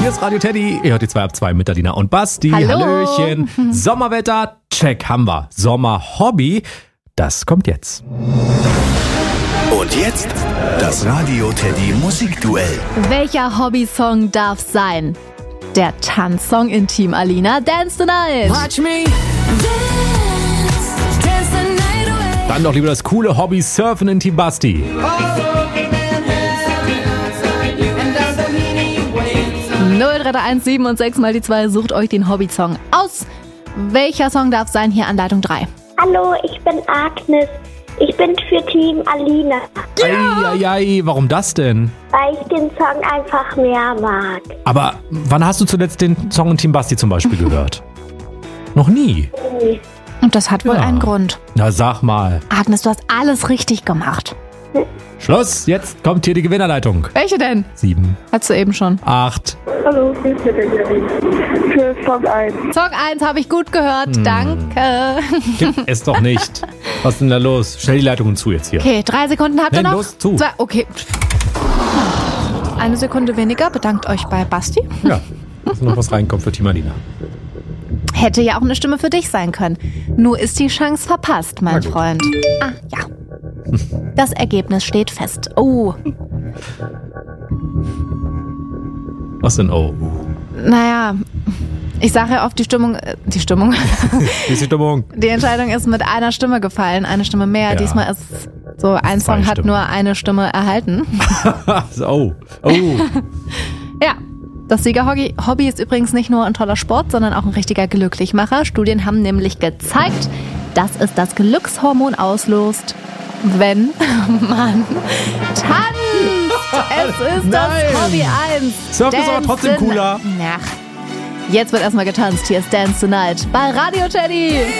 Hier ist Radio Teddy. Ihr hört die 2 ab 2 mit Adina und Basti. Hallo. Hallöchen. Sommerwetter, check, haben wir. Sommerhobby, das kommt jetzt. Und jetzt das Radio Teddy Musikduell. Welcher Hobbysong darf sein? Der Tanzsong in Team Alina, Dance the Night. Watch me dance, dance the night away. Dann doch lieber das coole Hobby Surfen in Team Basti. 0331 7 und 6 mal die 2, sucht euch den Hobbysong aus. Welcher Song darf sein? Hier Anleitung 3. Hallo, ich bin Agnes. Ich bin für Team Alina, Eieiei, warum das denn? weil ich den Song einfach mehr mag. Aber wann hast du zuletzt den Song in Team Basti zum Beispiel gehört? Noch nie. Und das hat wohl Ja. einen Grund. Na sag mal. Agnes, du hast alles richtig gemacht. Schluss, jetzt kommt hier die Gewinnerleitung. Welche denn? 7, Hast du eben schon. 8. Hallo, ich bin für Song 1. Song 1 habe ich gut gehört. Danke. Ist doch nicht. Was ist denn da los? Schnell die Leitungen zu jetzt hier. Okay, 3 Sekunden habt ihr Nein, noch. los, zu. 2, okay. 1 Sekunde weniger. Bedankt euch bei Basti. Ja, dass noch was reinkommt für Team Alina. Hätte ja auch eine Stimme für dich sein können. Nur ist die Chance verpasst, mein Freund. Ah, ja. Das Ergebnis steht fest. Oh, Was denn? Oh. naja. Ich sage ja oft die Stimmung. Wie ist die Stimmung? Die Entscheidung ist mit einer Stimme gefallen. Eine Stimme mehr. Ja. Diesmal ist so, ein 2 Song hat Stimmen. nur eine Stimme erhalten. Oh. Ja. Das Siegerhobby ist übrigens nicht nur ein toller Sport, sondern auch ein richtiger Glücklichmacher. Studien haben nämlich gezeigt, dass es das Glückshormon auslöst, wenn man tanzt. Es ist Nein. das Hobby 1. Surfen ist aber trotzdem cooler. Ach, jetzt wird erstmal getanzt. Hier ist Dance the Night bei Radio Teddy.